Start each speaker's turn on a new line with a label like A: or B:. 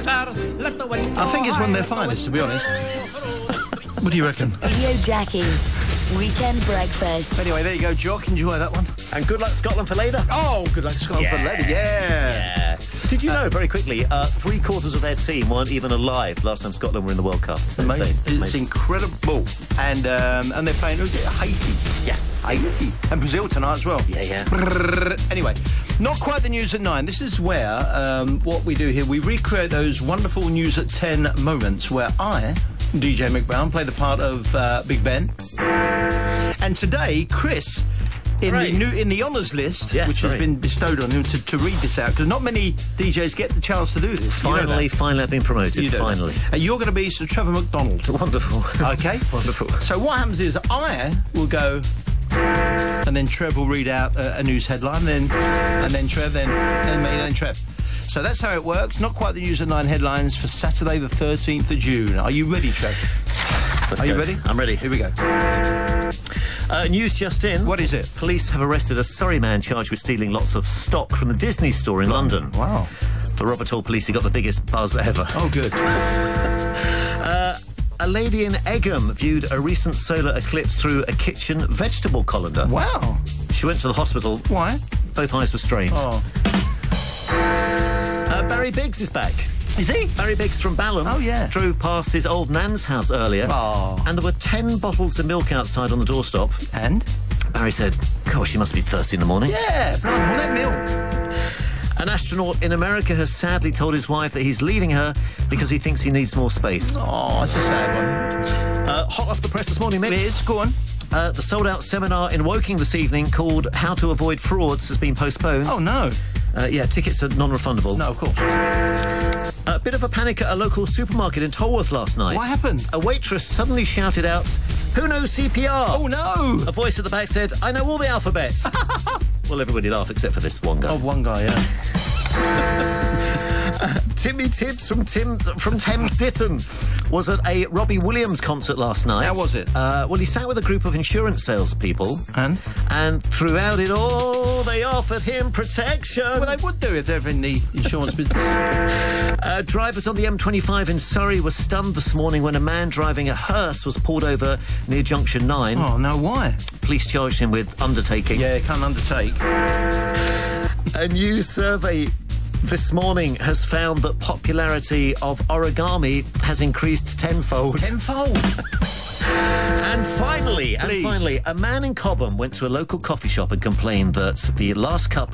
A: I think it's one of their finest, to be honest. What do you reckon?
B: Radio Jackie, Weekend Breakfast.
A: Anyway, there you go, Jock. Enjoy that one.
C: And good luck, Scotland, for later.
A: Oh, good luck, Scotland, for later. Yeah.
C: Did you know, very quickly, 3/4 of their team weren't even alive last time Scotland were in the World Cup? It's
A: amazing. It's incredible. And they're playing, who's it? Haiti.
C: Yes.
A: Haiti. And Brazil tonight as well.
C: Yeah.
A: Anyway, not quite the news at 9. This is where what we do here, we recreate those wonderful news at 10 moments where I, DJ McBrown, play the part of Big Ben. And today, Chris, in the honours list, which has been bestowed on him to read this out, because not many DJs get the chance to do this.
C: Finally I've been promoted. Finally.
A: And you're going to be Sir Trevor McDonald.
C: Wonderful.
A: Okay?
C: Wonderful.
A: So what happens is I will go, and then Trev will read out a news headline, and then Trev, then me, then Trev. So that's how it works. Not quite the news at 9 headlines for Saturday the 13th of June. Are you ready, Trev? Are you ready?
C: I'm ready.
A: Here we go.
C: News just in.
A: What is it?
C: Police have arrested a Surrey man charged with stealing lots of stock from the Disney store in London.
A: Wow.
C: The Robert told police he got the biggest buzz ever.
A: Oh, good.
C: A lady in Egham viewed a recent solar eclipse through a kitchen vegetable colander.
A: Wow.
C: She went to the hospital.
A: Why?
C: Both eyes were strained.
A: Oh.
C: Barry Biggs is back.
A: Is he?
C: Barry Biggs from Balham.
A: Oh, yeah.
C: Drove past his old nan's house earlier.
A: Oh.
C: And there were 10 bottles of milk outside on the doorstop.
A: And?
C: Barry said, gosh, she must be thirsty in the morning.
A: Yeah, all that milk.
C: An astronaut in America has sadly told his wife that he's leaving her because he thinks he needs more space.
A: Oh, that's a sad one.
C: Hot off the press this morning, Mick.
A: Liz, go on.
C: The sold-out seminar in Woking this evening called How to Avoid Frauds has been postponed.
A: Oh, no.
C: Tickets are non-refundable.
A: No, of course.
C: A bit of a panic at a local supermarket in Tolworth last night.
A: What happened?
C: A waitress suddenly shouted out, "Who knows CPR?"
A: Oh, no!
C: A voice at the back said, "I know all the alphabets." Well, everybody laughed except for this one guy.
A: Oh, one guy, yeah.
C: Timmy Tibbs from Thames Ditton was at a Robbie Williams concert last night.
A: How was it?
C: Well, he sat with a group of insurance salespeople.
A: And
C: throughout it all, they offered him protection.
A: Well, they would do if they're in the insurance business.
C: Drivers on the M25 in Surrey were stunned this morning when a man driving a hearse was pulled over near Junction 9.
A: Oh, no, why?
C: Police charged him with undertaking.
A: Yeah, can't undertake.
C: A new survey this morning has found that popularity of origami has increased tenfold.
A: Tenfold?
C: And finally, a man in Cobham went to a local coffee shop and complained that the last cup